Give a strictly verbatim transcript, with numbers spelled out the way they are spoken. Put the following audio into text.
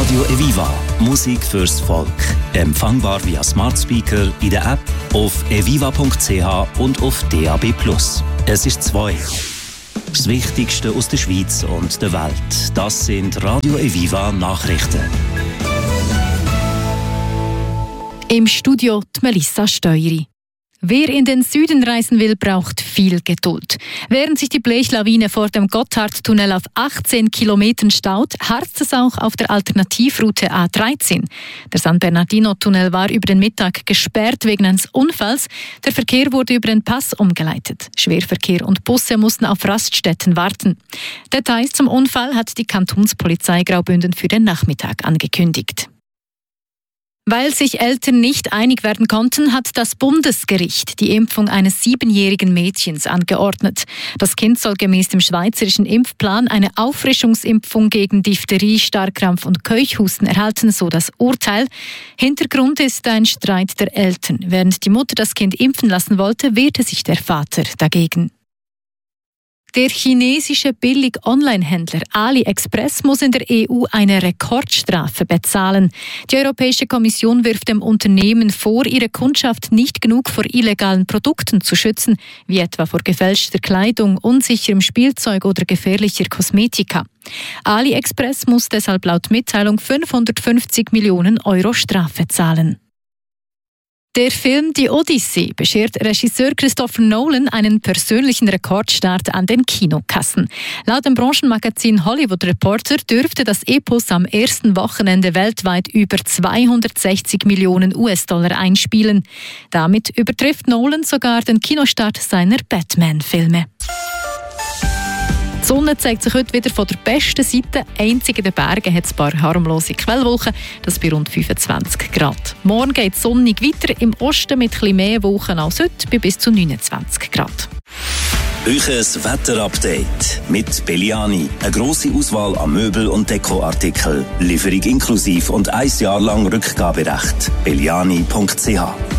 Radio Eviva. Musik fürs Volk. Empfangbar via Smart Speaker in der App, auf eviva punkt c h und auf D A B plus. Es ist zwei. Das Wichtigste aus der Schweiz und der Welt. Das sind Radio Eviva Nachrichten. Im Studio die Melissa Steueri. Wer in den Süden reisen will, braucht viel Geduld. Während sich die Blechlawine vor dem Gotthardtunnel auf achtzehn Kilometern staut, harzt es auch auf der Alternativroute A dreizehn. Der San Bernardino-Tunnel war über den Mittag gesperrt wegen eines Unfalls. Der Verkehr wurde über den Pass umgeleitet. Schwerverkehr und Busse mussten auf Raststätten warten. Details zum Unfall hat die Kantonspolizei Graubünden für den Nachmittag angekündigt. Weil sich Eltern nicht einig werden konnten, hat das Bundesgericht die Impfung eines siebenjährigen Mädchens angeordnet. Das Kind soll gemäß dem schweizerischen Impfplan eine Auffrischungsimpfung gegen Diphtherie, Starrkrampf und Keuchhusten erhalten, so das Urteil. Hintergrund ist ein Streit der Eltern. Während die Mutter das Kind impfen lassen wollte, wehrte sich der Vater dagegen. Der chinesische Billig-Online-Händler AliExpress muss in der E U eine Rekordstrafe bezahlen. Die Europäische Kommission wirft dem Unternehmen vor, ihre Kundschaft nicht genug vor illegalen Produkten zu schützen, wie etwa vor gefälschter Kleidung, unsicherem Spielzeug oder gefährlicher Kosmetika. AliExpress muss deshalb laut Mitteilung fünfhundertfünfzig Millionen Euro Strafe zahlen. Der Film Die Odyssee beschert Regisseur Christopher Nolan einen persönlichen Rekordstart an den Kinokassen. Laut dem Branchenmagazin Hollywood Reporter dürfte das Epos am ersten Wochenende weltweit über zweihundertsechzig Millionen U S-Dollar einspielen. Damit übertrifft Nolan sogar den Kinostart seiner Batman-Filme. Die Sonne zeigt sich heute wieder von der besten Seite. Einzig in den Bergen hat es ein paar harmlose Quellwolken, das bei rund fünfundzwanzig Grad. Morgen geht es sonnig weiter, im Osten mit etwas mehr Wolken als heute, bei bis zu neunundzwanzig Grad. Euches Wetterupdate mit Belliani. Eine grosse Auswahl an Möbel- und Dekoartikeln. Lieferung inklusiv und ein Jahr lang Rückgaberecht. belliani punkt c h